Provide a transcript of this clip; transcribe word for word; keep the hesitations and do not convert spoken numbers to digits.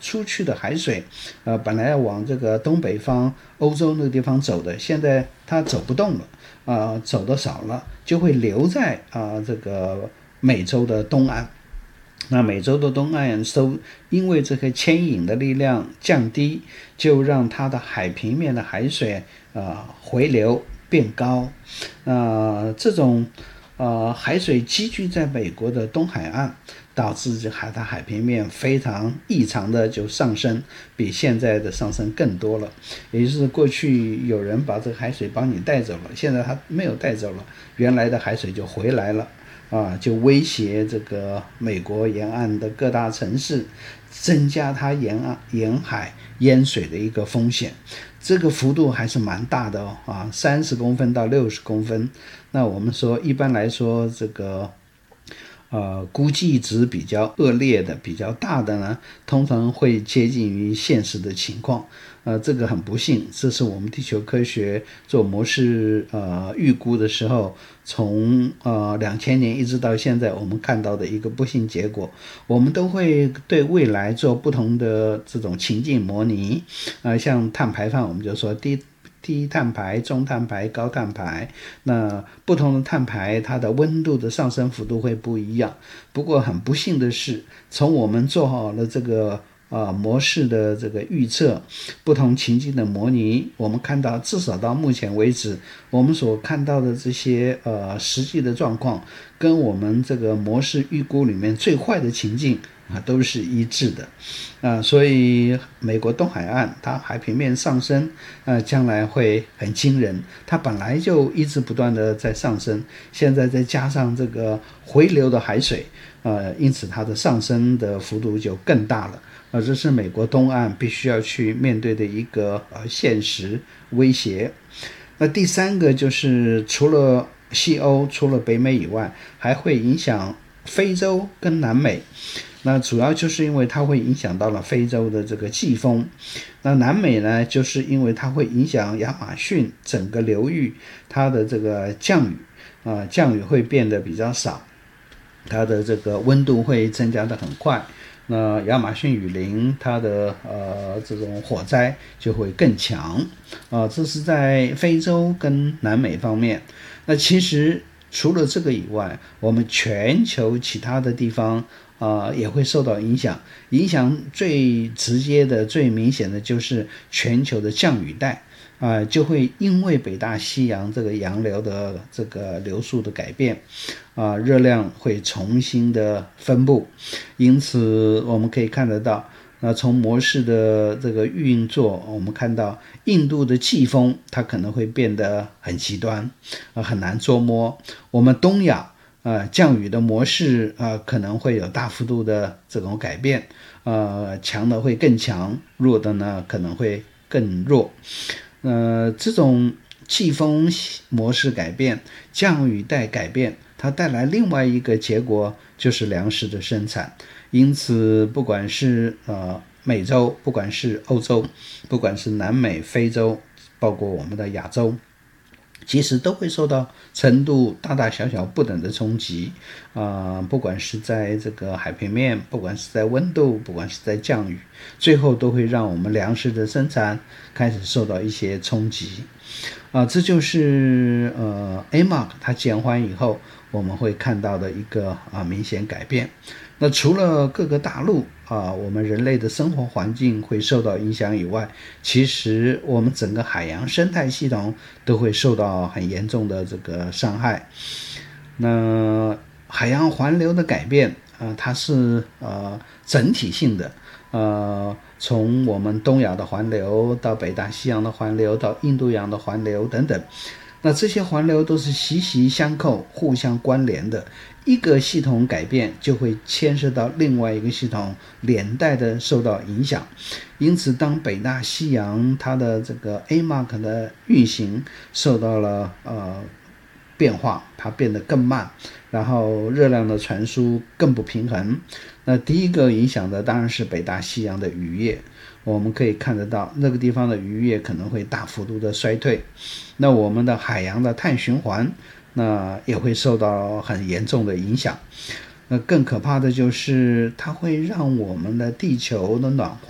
出去的海水，呃，本来要往这个东北方欧洲那个地方走的，现在它走不动了，啊、呃，走的少了，就会留在啊、呃、这个美洲的东岸。那美洲的东岸都因为这个牵引的力量降低，就让它的海平面的海水呃回流变高。呃，这种呃海水积聚在美国的东海岸，导致海它海平面非常异常的就上升，比现在的上升更多了。也就是过去有人把这个海水帮你带走了，现在它没有带走了，原来的海水就回来了。啊，就威胁这个美国沿岸的各大城市，增加它沿岸沿海淹水的一个风险。这个幅度还是蛮大的哦，啊，三十公分到六十公分。那我们说，一般来说，这个呃，估计值比较恶劣的、比较大的呢，通常会接近于现实的情况。呃，这个很不幸，这是我们地球科学做模式呃预估的时候，从呃两千年一直到现在，我们看到的一个不幸结果。我们都会对未来做不同的这种情境模拟，呃，像碳排放，我们就说低。低碳排、中碳排、高碳排，那不同的碳排它的温度的上升幅度会不一样。不过很不幸的是，从我们做好了这个呃模式的这个预测，不同情境的模拟，我们看到至少到目前为止，我们所看到的这些呃实际的状况，跟我们这个模式预估里面最坏的情境啊，都是一致的，啊，所以美国东海岸它海平面上升，呃，将来会很惊人。它本来就一直不断的在上升，现在再加上这个回流的海水，呃，因此它的上升的幅度就更大了。呃，这是美国东岸必须要去面对的一个呃现实威胁。那第三个就是除了西欧、除了北美以外，还会影响非洲跟南美。那主要就是因为它会影响到了非洲的这个季风，那南美呢，就是因为它会影响亚马逊整个流域，它的这个降雨啊、呃，降雨会变得比较少，它的这个温度会增加的很快。那亚马逊雨林它的呃这种火灾就会更强啊、呃，这是在非洲跟南美方面。那其实除了这个以外，我们全球其他的地方啊、呃、也会受到影响。影响最直接的、最明显的就是全球的降雨带啊、呃，就会因为北大西洋这个洋流的这个流速的改变啊、呃，热量会重新的分布。因此我们可以看得到，那从模式的这个运作，我们看到印度的季风它可能会变得很极端，呃，很难捉摸。我们东亚呃降雨的模式呃可能会有大幅度的这种改变，呃强的会更强，弱的呢可能会更弱。呃，这种季风模式改变、降雨带改变，它带来另外一个结果就是粮食的生产。因此不管是呃美洲，不管是欧洲，不管是南美、非洲，包括我们的亚洲，其实都会受到程度大大小小不等的冲击啊、呃，不管是在这个海平面，不管是在温度，不管是在降雨，最后都会让我们粮食的生产开始受到一些冲击啊、呃，这就是呃 A M O C 它减缓以后我们会看到的一个啊、呃、明显改变。那除了各个大陆啊，我们人类的生活环境会受到影响以外，其实我们整个海洋生态系统都会受到很严重的这个伤害。那海洋环流的改变啊、呃，它是呃整体性的，呃，从我们东亚的环流到北大西洋的环流到印度洋的环流等等。那这些环流都是息息相扣、互相关联的，一个系统改变就会牵涉到另外一个系统，连带的受到影响。因此当北大西洋它的这个 A M O C 的运行受到了呃变化，它变得更慢，然后热量的传输更不平衡。那第一个影响的当然是北大西洋的渔业，我们可以看得到那个地方的渔业可能会大幅度的衰退。那我们的海洋的碳循环那也会受到很严重的影响。那更可怕的就是它会让我们的地球的暖化